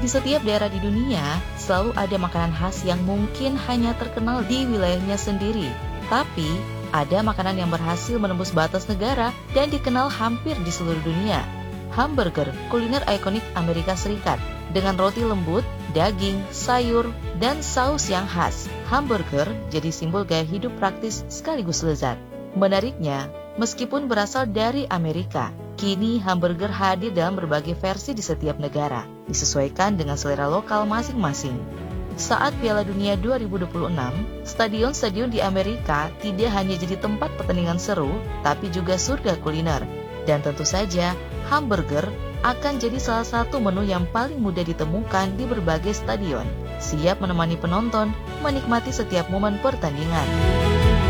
Di setiap daerah di dunia, selalu ada makanan khas yang mungkin hanya terkenal di wilayahnya sendiri. Tapi, ada makanan yang berhasil menembus batas negara dan dikenal hampir di seluruh dunia. Hamburger, kuliner ikonik Amerika Serikat. Dengan roti lembut, daging, sayur, dan saus yang khas, hamburger jadi simbol gaya hidup praktis sekaligus lezat. Menariknya, meskipun berasal dari Amerika, kini hamburger hadir dalam berbagai versi di setiap negara, disesuaikan dengan selera lokal masing-masing. Saat Piala Dunia 2026, stadion-stadion di Amerika tidak hanya jadi tempat pertandingan seru, tapi juga surga kuliner. Dan tentu saja, hamburger akan jadi salah satu menu yang paling mudah ditemukan di berbagai stadion, siap menemani penonton menikmati setiap momen pertandingan.